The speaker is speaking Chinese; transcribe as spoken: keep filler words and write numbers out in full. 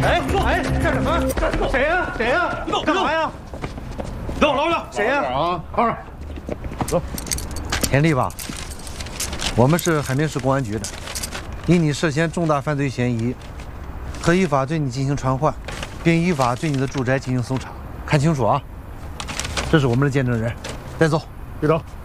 哎哎，干什么？谁呀？谁呀？干嘛呀？走，老两，谁呀？ 啊，二，走。 田丽吧，我们是海滨市公安局的，因你涉嫌重大犯罪嫌疑，可依法对你进行传唤，并依法对你的住宅进行搜查。看清楚啊！这是我们的见证人，带走。 队长。